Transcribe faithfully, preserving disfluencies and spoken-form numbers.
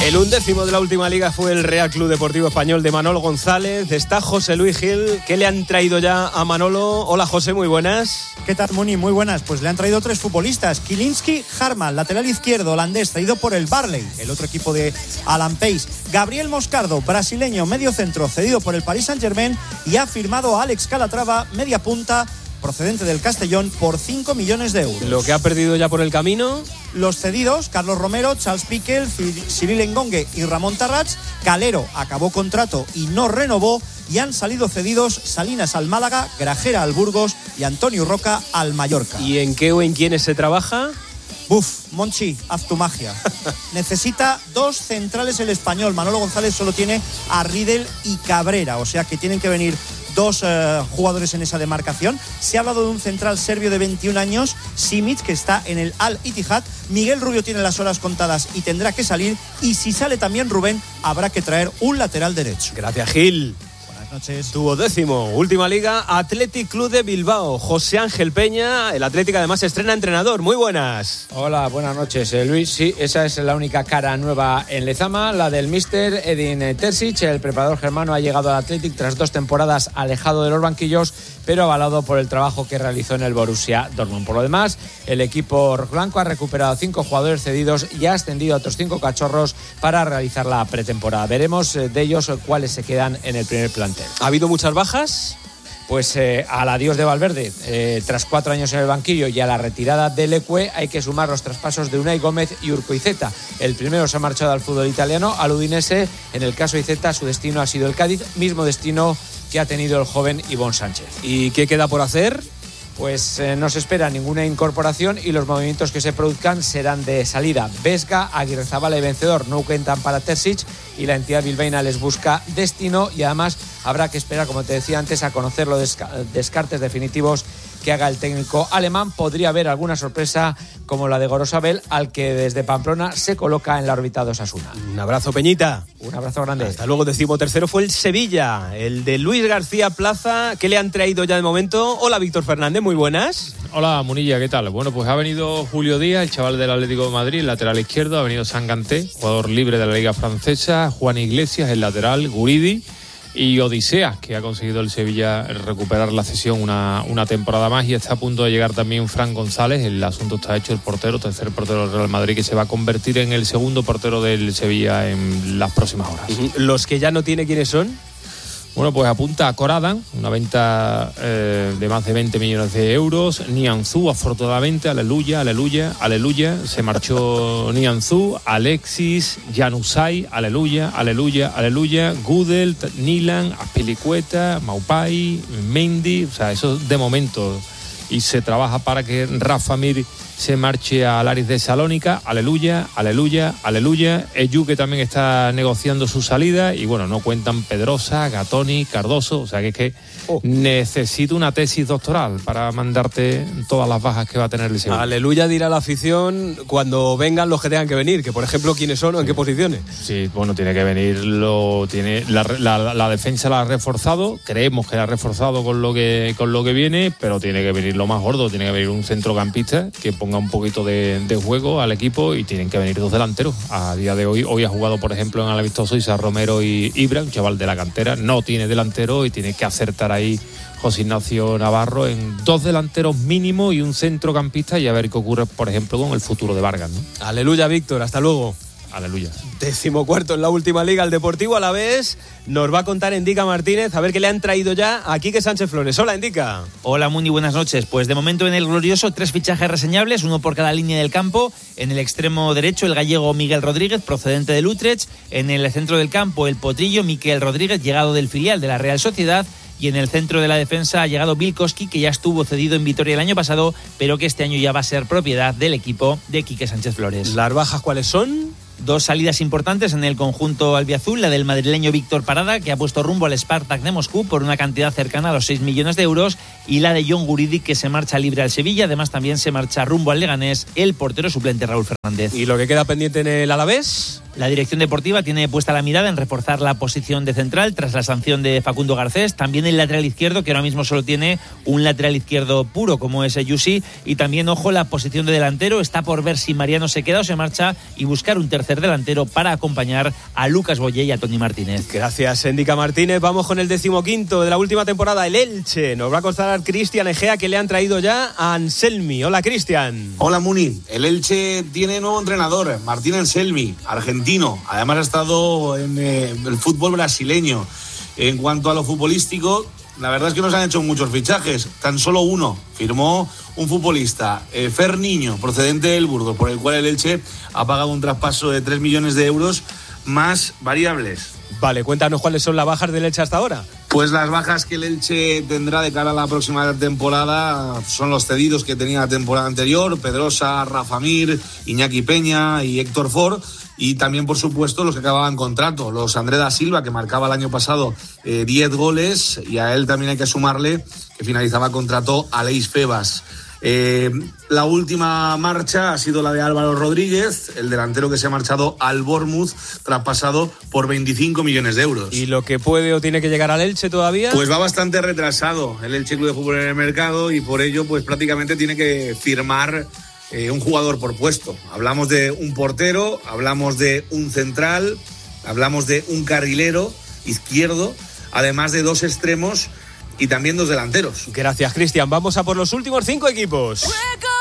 El undécimo de la última liga fue el Real Club Deportivo Español de Manolo González. Está José Luis Gil. ¿Qué le han traído ya a Manolo? Hola, José, muy buenas. ¿Qué tal, Muni? Muy buenas. Pues le han traído tres futbolistas. Kilinski Harman, lateral izquierdo holandés, traído por el Barley, el otro equipo de Alan Pace. Gabriel Moscardo, brasileño, medio centro, cedido por el Paris Saint-Germain. Y ha firmado a Alex Calatrava, media punta, procedente del Castellón, por cinco millones de euros. Lo que ha perdido ya por el camino. Los cedidos: Carlos Romero, Charles Piquel, Cyril Engongue y Ramón Tarrats. Calero acabó contrato y no renovó. Y han salido cedidos Salinas al Málaga, Grajera al Burgos y Antonio Roca al Mallorca. ¿Y en qué o en quiénes se trabaja? Buf, Monchi, haz tu magia. Necesita dos centrales el Español. Manolo González solo tiene a Riedel y Cabrera, o sea que tienen que venir dos eh, jugadores en esa demarcación. Se ha hablado de un central serbio de veintiún años, Simic, que está en el Al Ittihad. Miguel Rubio tiene las horas contadas y tendrá que salir. Y si sale también Rubén, habrá que traer un lateral derecho. Gracias, Gil. Noches. Duodécimo, última liga, Athletic Club de Bilbao. José Ángel Peña, el Atlético además estrena entrenador. Muy buenas. Hola, buenas noches, eh, Luis. Sí, esa es la única cara nueva en Lezama, la del míster Edin Terzic. El preparador germano ha llegado al Athletic tras dos temporadas alejado de los banquillos, pero avalado por el trabajo que realizó en el Borussia Dortmund. Por lo demás, el equipo rojiblanco ha recuperado cinco jugadores cedidos y ha ascendido a otros cinco cachorros para realizar la pretemporada. Veremos de ellos cuáles se quedan en el primer plantel. ¿Ha habido muchas bajas? Pues eh, al adiós de Valverde, eh, tras cuatro años en el banquillo, y a la retirada de Leque hay que sumar los traspasos de Unai Gómez y Urco Iceta. El primero se ha marchado al fútbol italiano, al Udinese. En el caso de Iceta, su destino ha sido el Cádiz, mismo destino que ha tenido el joven Ivón Sánchez. ¿Y qué queda por hacer? Pues eh, no se espera ninguna incorporación y los movimientos que se produzcan serán de salida. Vesga, Aguirrezabala y Vencedor no cuentan para Terzic y la entidad bilbaína les busca destino, y además habrá que esperar, como te decía antes, a conocer los desca- descartes definitivos que haga el técnico alemán. Podría haber alguna sorpresa como la de Gorosabel, al que desde Pamplona se coloca en la órbita de Osasuna. Un abrazo, Peñita. Un abrazo grande. Hasta luego. Decimotercero fue el Sevilla, el de Luis García Plaza. ¿Qué le han traído ya de momento? Hola, Víctor Fernández, muy buenas. Hola, Munilla, ¿qué tal? Bueno, pues ha venido Julio Díaz, el chaval del Atlético de Madrid, el lateral izquierdo. Ha venido Sanganté, jugador libre de la Liga Francesa. Juan Iglesias, el lateral. Guridi y Odisea, que ha conseguido el Sevilla recuperar la cesión una, una temporada más, y está a punto de llegar también Fran González. El asunto está hecho, el portero, tercer portero del Real Madrid, que se va a convertir en el segundo portero del Sevilla en las próximas horas. ¿Los que ya no tiene quiénes son? Bueno, pues apunta a Coradan, una venta eh, de más de veinte millones de euros. Nianzú, afortunadamente, aleluya, aleluya, aleluya. Se marchó Nianzú, Alexis, Januzaj, aleluya, aleluya, aleluya. Gudel, Nilan, Azpilicueta, Maupai, Mendy, o sea, eso de momento. Y se trabaja para que Rafa Mir se marche al Aris de Salónica, aleluya, aleluya, aleluya. Eyu, que también está negociando su salida, y bueno, no cuentan Pedrosa, Gatoni, Cardoso, o sea que es que oh. necesito una tesis doctoral para mandarte todas las bajas que va a tener el Sevilla. Aleluya dirá la afición cuando vengan los que tengan que venir, que por ejemplo, ¿quiénes son o en sí. qué posiciones? Sí, bueno, tiene que venir, lo tiene la, la, la defensa la ha reforzado, creemos que la ha reforzado con lo que, con lo que viene, pero tiene que venir lo más gordo, tiene que venir un centrocampista que ponga un poquito de, de juego al equipo, y tienen que venir dos delanteros. A día de hoy, hoy ha jugado por ejemplo en el amistoso Isa Romero y Ibra, un chaval de la cantera, no tiene delantero, y tiene que acertar ahí José Ignacio Navarro en dos delanteros mínimo y un centrocampista, y a ver qué ocurre por ejemplo con el futuro de Vargas, ¿no? Aleluya, Víctor, hasta luego. Aleluya. Decimocuarto en la última liga, el Deportivo Alavés. Nos va a contar Endica Martínez a ver qué le han traído ya a Quique Sánchez Flores. Hola, Endica. Hola, Mundi, buenas noches. Pues de momento en el glorioso, tres fichajes reseñables, uno por cada línea del campo. En el extremo derecho, el gallego Miguel Rodríguez, procedente del Utrecht. En el centro del campo, el potrillo Miquel Rodríguez, llegado del filial de la Real Sociedad. Y en el centro de la defensa ha llegado Bilkoski, que ya estuvo cedido en Vitoria el año pasado, pero que este año ya va a ser propiedad del equipo de Quique Sánchez Flores. ¿Las bajas cuáles son? Dos salidas importantes en el conjunto albiazul, la del madrileño Víctor Parada, que ha puesto rumbo al Spartak de Moscú por una cantidad cercana a los seis millones de euros, y la de John Guridi, que se marcha libre al Sevilla. Además también se marcha rumbo al Leganés el portero suplente Raúl Fernández. ¿Y lo que queda pendiente en el Alavés? La dirección deportiva tiene puesta la mirada en reforzar la posición de central tras la sanción de Facundo Garcés, también el lateral izquierdo, que ahora mismo solo tiene un lateral izquierdo puro como es Yusi, y también, ojo, la posición de delantero. Está por ver si Mariano se queda o se marcha y buscar un tercer delantero para acompañar a Lucas Boyé y a Toni Martínez. Gracias, Endica Martínez. Vamos con el decimoquinto de la última temporada, el Elche. Nos va a contar Cristian Egea, que le han traído ya a Anselmi. Hola, Cristian. Hola, Muni. El Elche tiene nuevo entrenador, Martín Anselmi, argentino. Además ha estado en eh, el fútbol brasileño. En cuanto a lo futbolístico, la verdad es que no se han hecho muchos fichajes, tan solo uno. Firmó un futbolista, eh, Fer Niño, procedente del Burgos, por el cual el Elche ha pagado un traspaso de tres millones de euros más variables. Vale, cuéntanos cuáles son las bajas del Elche hasta ahora. Pues las bajas que el Elche tendrá de cara a la próxima temporada son los cedidos que tenía la temporada anterior: Pedrosa, Rafa Mir, Iñaki Peña y Héctor Ford. Y también, por supuesto, los que acababan contrato, los André da Silva, que marcaba el año pasado eh, diez goles, y a él también hay que sumarle que finalizaba contrato Aleix Febas. Eh, la última marcha ha sido la de Álvaro Rodríguez, el delantero que se ha marchado al Bournemouth, traspasado por veinticinco millones de euros. ¿Y lo que puede o tiene que llegar al Elche todavía? Pues va bastante retrasado el Elche Club de Fútbol en el mercado, y por ello pues prácticamente tiene que firmar eh, un jugador por puesto. Hablamos de un portero, hablamos de un central, hablamos de un carrilero izquierdo, además de dos extremos y también dos delanteros. Gracias, Cristian. Vamos a por los últimos cinco equipos.